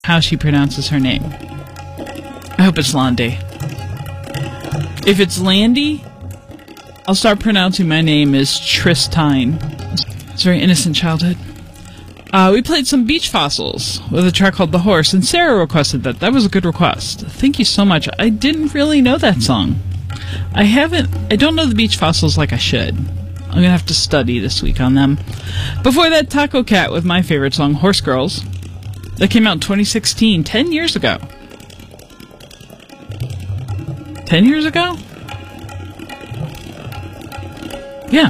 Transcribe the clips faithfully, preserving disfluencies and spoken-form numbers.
how she pronounces her name. I hope it's Landy. If it's Landy, I'll start pronouncing my name as Tristine. It's a very innocent childhood. Uh, we played some Beach Fossils with a track called The Horse, and Sarah requested that. That was a good request. Thank you so much. I didn't really know that song. I haven't... I don't know the Beach Fossils like I should. I'm gonna have to study this week on them. Before that, Taco Cat with my favorite song, Horse Girls. That came out in twenty sixteen, ten years ago. ten years ago? Yeah.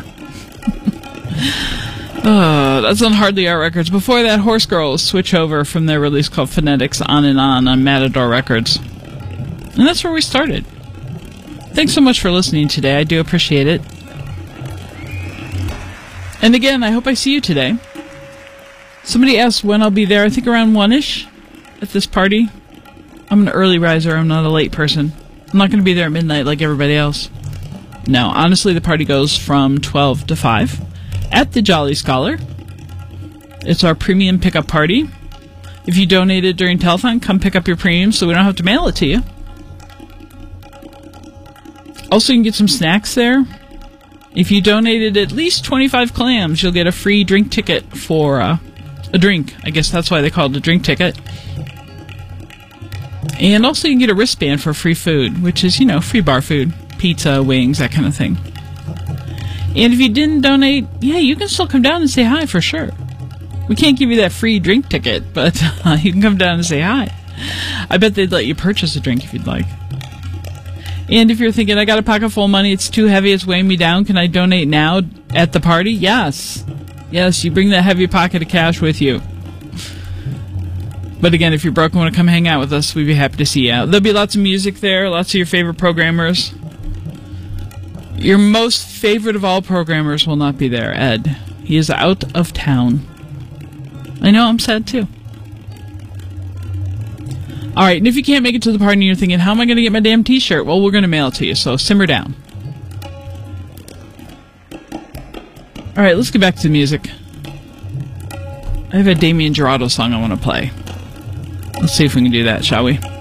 uh, that's on Hardly Art Records. Before that, Horse Girls switch over from their release called Phonetics On and On on Matador Records. And that's where we started. Thanks so much for listening today. I do appreciate it. And again, I hope I see you today. Somebody asked when I'll be there. I think around one-ish at this party. I'm an early riser. I'm not a late person. I'm not going to be there at midnight like everybody else. No, honestly, the party goes from twelve to five at the Jolly Scholar. It's our premium pickup party. If you donated during telethon, come pick up your premium so we don't have to mail it to you. Also, you can get some snacks there. If you donated at least twenty-five clams, you'll get a free drink ticket for uh, a drink. I guess that's why they call it a drink ticket. And also you can get a wristband for free food, which is, you know, free bar food. Pizza, wings, that kind of thing. And if you didn't donate, yeah, you can still come down and say hi for sure. We can't give you that free drink ticket, but uh, you can come down and say hi. I bet they'd let you purchase a drink if you'd like. And if you're thinking, I got a pocket full of money, it's too heavy, it's weighing me down, can I donate now at the party? Yes. Yes, you bring that heavy pocket of cash with you. But again, if you're broke and want to come hang out with us, we'd be happy to see you out. There'll be lots of music there, lots of your favorite programmers. Your most favorite of all programmers will not be there, Ed. He is out of town. I know, I'm sad too. Alright, and if you can't make it to the party and you're thinking, how am I going to get my damn t-shirt? Well, we're going to mail it to you, so simmer down. Alright, let's get back to the music. I have a Damien Gerardo song I want to play. Let's see if we can do that, shall we?